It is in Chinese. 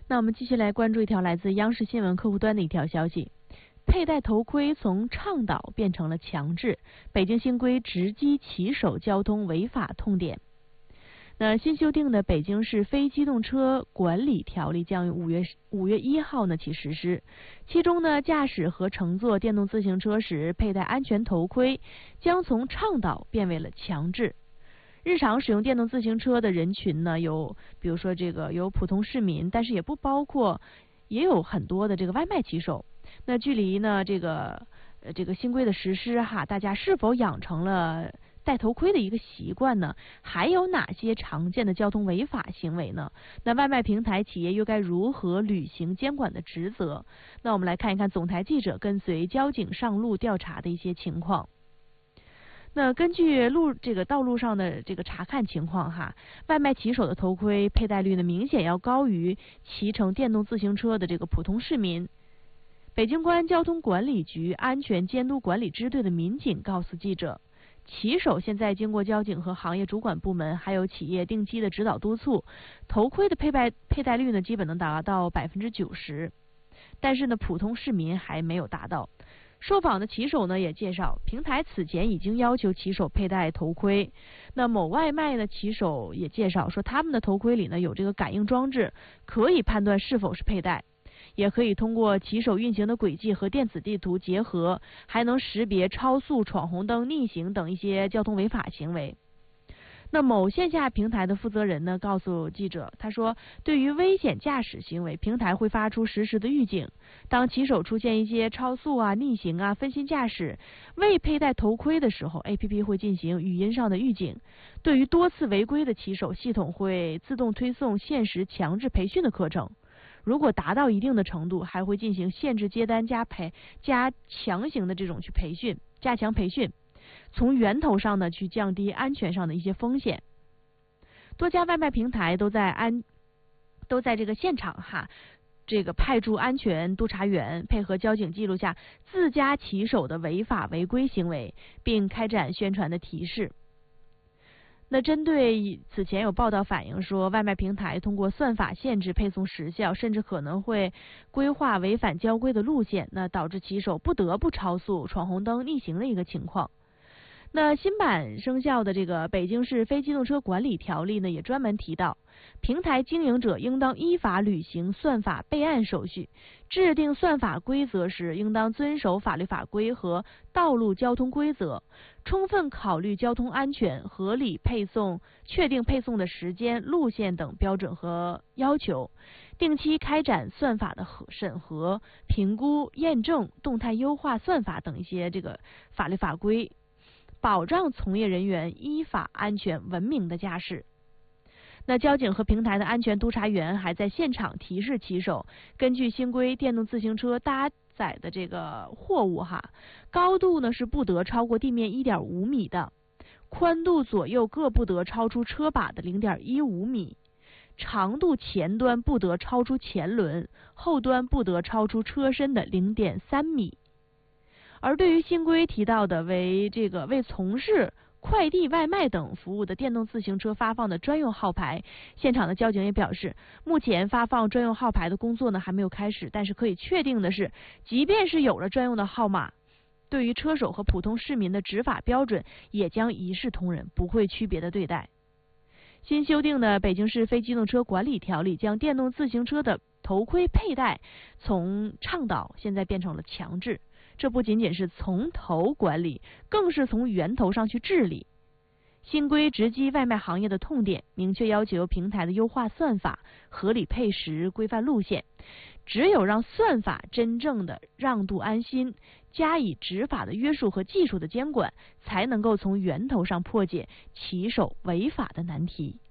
那我们继续来关注一条来自央视新闻客户端的一条消息：佩戴头盔从倡导变成了强制，北京新规直击骑手交通违法痛点。那新修订的北京市非机动车管理条例将于5月1号起实施，其中呢，驾驶和乘坐电动自行车时佩戴安全头盔将从倡导变为了强制。日常使用电动自行车的人群呢，比如说有普通市民，但是也有很多的这个外卖骑手。那距离呢这个新规的实施大家是否养成了戴头盔的一个习惯呢？还有哪些常见的交通违法行为呢？那外卖平台企业又该如何履行监管的职责？那我们来看一看总台记者跟随交警上路调查的一些情况。那根据道路上的这个查看情况外卖骑手的头盔佩戴率呢明显要高于骑乘电动自行车的这个普通市民。北京公安交通管理局安全监督管理支队的民警告诉记者，骑手现在经过交警和行业主管部门还有企业定期的指导督促，头盔的佩戴率呢基本能达到90%，但是呢普通市民还没有达到。受访的骑手呢也介绍，平台此前已经要求骑手佩戴头盔。那某外卖的骑手也介绍说，他们的头盔里呢有这个感应装置，可以判断是否是佩戴，也可以通过骑手运行的轨迹和电子地图结合，还能识别超速、闯红灯、逆行等一些交通违法行为。那某线下平台的负责人呢告诉记者，他说，对于危险驾驶行为，平台会发出实时的预警。当骑手出现一些超速逆行分心驾驶、未佩戴头盔的时候 ，APP 会进行语音上的预警。对于多次违规的骑手，系统会自动推送限时强制培训的课程。如果达到一定的程度，还会进行限制接单加强行的这种加强培训。从源头上呢去降低安全上的一些风险。多家外卖平台都在这个现场派驻安全督查员，配合交警记录下自家骑手的违法违规行为，并开展宣传的提示。那针对此前有报道反映说，外卖平台通过算法限制配送时效，甚至可能会规划违反交规的路线，那导致骑手不得不超速、闯红灯、逆行的一个情况。那新版生效的这个北京市非机动车管理条例呢，也专门提到，平台经营者应当依法履行算法备案手续，制定算法规则时应当遵守法律法规和道路交通规则，充分考虑交通安全，合理配送，确定配送的时间、路线等标准和要求，定期开展算法的审核、评估、验证、动态优化算法等一些这个法律法规，保障从业人员依法、安全、文明的驾驶。那交警和平台的安全督查员还在现场提示骑手，根据新规，电动自行车搭载的这个货物高度呢是不得超过地面1.5米的，宽度左右各不得超出车把的0.15米，长度前端不得超出前轮，后端不得超出车身的0.3米。而对于新规提到的为从事快递、外卖等服务的电动自行车发放的专用号牌，现场的交警也表示，目前发放专用号牌的工作呢还没有开始，但是可以确定的是，即便是有了专用的号码，对于车手和普通市民的执法标准也将一视同仁，不会区别的对待。新修订的北京市非机动车管理条例将电动自行车的头盔佩戴从倡导现在变成了强制，这不仅仅是从头管理，更是从源头上去治理。新规直击外卖行业的痛点，明确要求平台的优化算法、合理配时、规范路线。只有让算法真正的让渡安心，加以执法的约束和技术的监管，才能够从源头上破解骑手违法的难题。